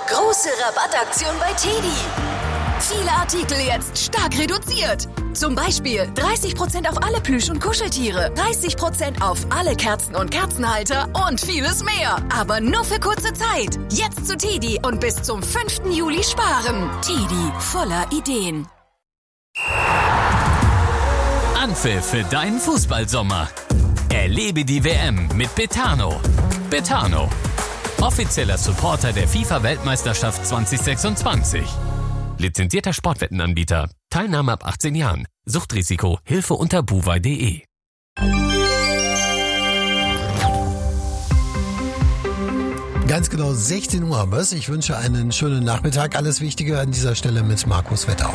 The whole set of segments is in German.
Große Rabattaktion bei TEDi. Viele Artikel jetzt stark reduziert. Zum Beispiel 30% auf alle Plüsch- und Kuscheltiere, 30% auf alle Kerzen und Kerzenhalter und vieles mehr. Aber nur für kurze Zeit. Jetzt zu TEDi und bis zum 5. Juli sparen. TEDi, voller Ideen. Anpfiff für deinen Fußballsommer. Erlebe die WM mit Betano. Betano, offizieller Supporter der FIFA-Weltmeisterschaft 2026. Lizenzierter Sportwettenanbieter. Teilnahme ab 18 Jahren. Suchtrisiko. Hilfe unter buwei.de. Ganz genau 16 Uhr haben wir es. Ich wünsche einen schönen Nachmittag. Alles Wichtige an dieser Stelle mit Markus Wetterauer.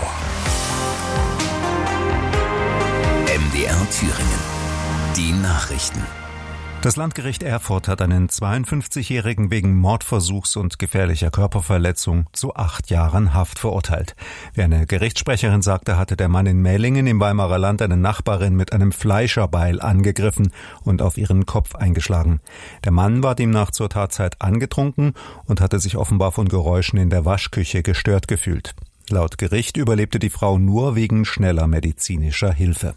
MDR Thüringen. Die Nachrichten. Das Landgericht Erfurt hat einen 52-Jährigen wegen Mordversuchs und gefährlicher Körperverletzung zu 8 Jahren Haft verurteilt. Wie eine Gerichtssprecherin sagte, hatte der Mann in Mellingen im Weimarer Land eine Nachbarin mit einem Fleischerbeil angegriffen und auf ihren Kopf eingeschlagen. Der Mann war demnach zur Tatzeit angetrunken und hatte sich offenbar von Geräuschen in der Waschküche gestört gefühlt. Laut Gericht überlebte die Frau nur wegen schneller medizinischer Hilfe.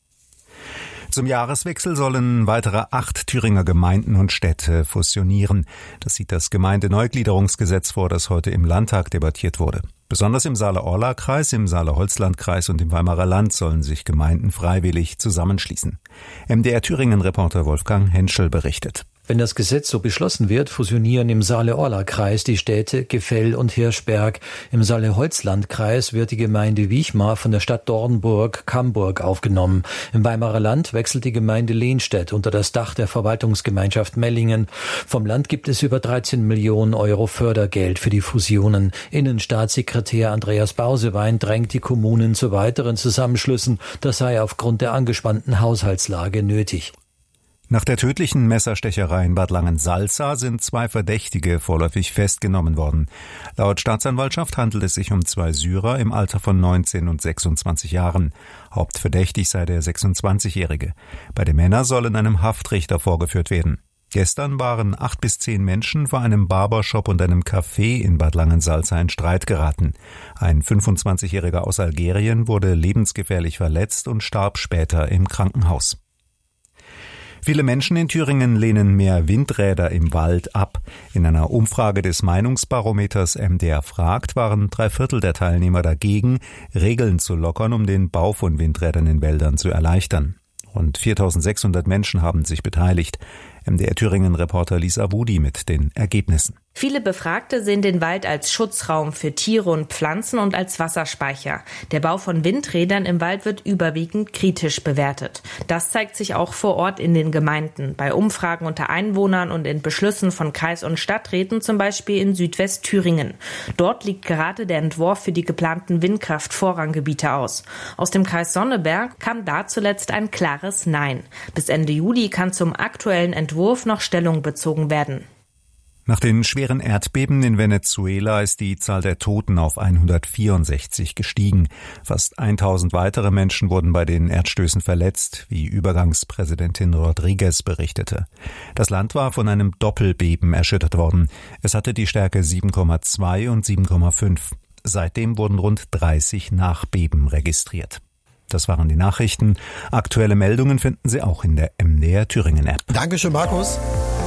Zum Jahreswechsel sollen weitere 8 Thüringer Gemeinden und Städte fusionieren. Das sieht das Gemeindeneugliederungsgesetz vor, das heute im Landtag debattiert wurde. Besonders im Saale-Orla-Kreis, im Saale-Holzland-Kreis und im Weimarer Land sollen sich Gemeinden freiwillig zusammenschließen. MDR Thüringen-Reporter Wolfgang Henschel berichtet. Wenn das Gesetz so beschlossen wird, fusionieren im Saale-Orla-Kreis die Städte Gefell und Hirschberg. Im Saale-Holzland-Kreis wird die Gemeinde Wichmar von der Stadt Dornburg-Camburg aufgenommen. Im Weimarer Land wechselt die Gemeinde Lehnstedt unter das Dach der Verwaltungsgemeinschaft Mellingen. Vom Land gibt es über 13 Millionen Euro Fördergeld für die Fusionen. Innenstaatssekretär Andreas Bausewein drängt die Kommunen zu weiteren Zusammenschlüssen. Das sei aufgrund der angespannten Haushaltslage nötig. Nach der tödlichen Messerstecherei in Bad Langensalza sind 2 Verdächtige vorläufig festgenommen worden. Laut Staatsanwaltschaft handelt es sich um 2 Syrer im Alter von 19 und 26 Jahren. Hauptverdächtig sei der 26-Jährige. Beide Männer sollen einem Haftrichter vorgeführt werden. Gestern waren 8 bis 10 Menschen vor einem Barbershop und einem Café in Bad Langensalza in Streit geraten. Ein 25-Jähriger aus Algerien wurde lebensgefährlich verletzt und starb später im Krankenhaus. Viele Menschen in Thüringen lehnen mehr Windräder im Wald ab. In einer Umfrage des Meinungsbarometers MDR fragt, waren 3/4 der Teilnehmer dagegen, Regeln zu lockern, um den Bau von Windrädern in Wäldern zu erleichtern. Rund 4.600 Menschen haben sich beteiligt. MDR Thüringen-Reporter Lisa Budi mit den Ergebnissen. Viele Befragte sehen den Wald als Schutzraum für Tiere und Pflanzen und als Wasserspeicher. Der Bau von Windrädern im Wald wird überwiegend kritisch bewertet. Das zeigt sich auch vor Ort in den Gemeinden, bei Umfragen unter Einwohnern und in Beschlüssen von Kreis- und Stadträten, zum Beispiel in Südwestthüringen. Dort liegt gerade der Entwurf für die geplanten Windkraft-Vorranggebiete aus. Aus dem Kreis Sonneberg kam da zuletzt ein klares Nein. Bis Ende Juli kann zum aktuellen Entwurf noch Stellung bezogen werden. Nach den schweren Erdbeben in Venezuela ist die Zahl der Toten auf 164 gestiegen. Fast 1000 weitere Menschen wurden bei den Erdstößen verletzt, wie Übergangspräsidentin Rodriguez berichtete. Das Land war von einem Doppelbeben erschüttert worden. Es hatte die Stärke 7,2 und 7,5. Seitdem wurden rund 30 Nachbeben registriert. Das waren die Nachrichten. Aktuelle Meldungen finden Sie auch in der MDR Thüringen App. Dankeschön, Markus.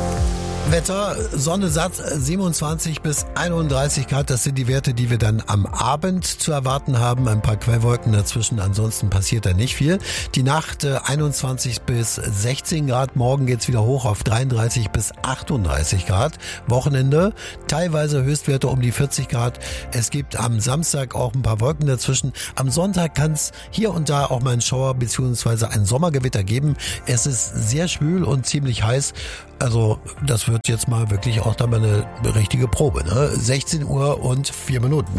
Wetter, Sonne satt, 27 bis 31 Grad, das sind die Werte, die wir dann am Abend zu erwarten haben. Ein paar Quellwolken dazwischen, ansonsten passiert da nicht viel. Die Nacht 21 bis 16 Grad, morgen geht's wieder hoch auf 33 bis 38 Grad. Wochenende, teilweise Höchstwerte um die 40 Grad. Es gibt am Samstag auch ein paar Wolken dazwischen. Am Sonntag kann's hier und da auch mal einen Schauer bzw. ein Sommergewitter geben. Es ist sehr schwül und ziemlich heiß. Also das wird jetzt mal wirklich auch dann mal eine richtige Probe, ne? 16 Uhr und 4 Minuten.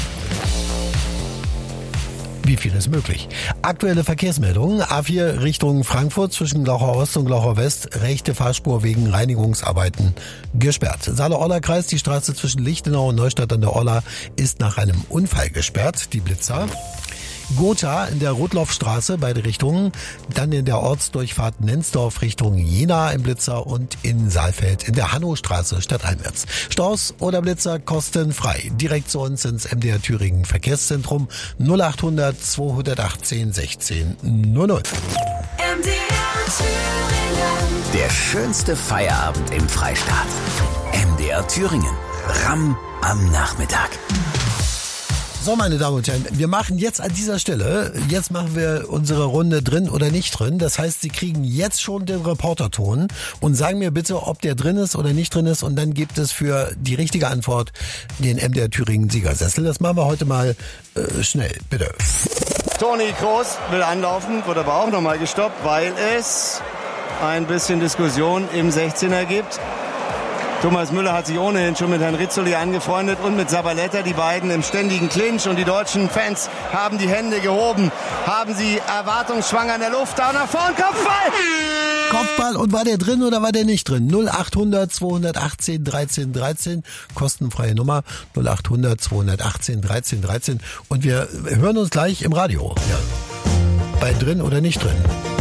Wie viel ist möglich? Aktuelle Verkehrsmeldungen. A4 Richtung Frankfurt zwischen Glauchau Ost und Glauchau West. Rechte Fahrspur wegen Reinigungsarbeiten gesperrt. Saale-Orla-Kreis, die Straße zwischen Lichtenau und Neustadt an der Orla ist nach einem Unfall gesperrt. Die Blitzer. Gotha in der Rotlaufstraße, beide Richtungen. Dann in der Ortsdurchfahrt Nensdorf Richtung Jena im Blitzer und in Saalfeld in der Hannostraße stadteinwärts. Staus oder Blitzer kostenfrei. Direkt zu uns ins MDR Thüringen Verkehrszentrum 0800 218 16 00. MDR Thüringen. Der schönste Feierabend im Freistaat. MDR Thüringen. Ramm am Nachmittag. So, meine Damen und Herren, wir machen jetzt an dieser Stelle, jetzt machen wir unsere Runde drin oder nicht drin. Das heißt, Sie kriegen jetzt schon den Reporterton und sagen mir bitte, ob der drin ist oder nicht drin ist. Und dann gibt es für die richtige Antwort den MDR Thüringen Siegersessel. Das machen wir heute mal schnell, bitte. Toni Kroos will anlaufen, wird aber auch nochmal gestoppt, weil es ein bisschen Diskussion im 16er gibt. Thomas Müller hat sich ohnehin schon mit Herrn Rizzoli angefreundet und mit Zabaleta, die beiden im ständigen Clinch. Und die deutschen Fans haben die Hände gehoben, haben sie erwartungsschwanger in der Luft. Da nach vorn, Kopfball! Kopfball, und war der drin oder war der nicht drin? 0800 218 13 13, kostenfreie Nummer 0800 218 13 13. Und wir hören uns gleich im Radio. Ja. Bei drin oder nicht drin.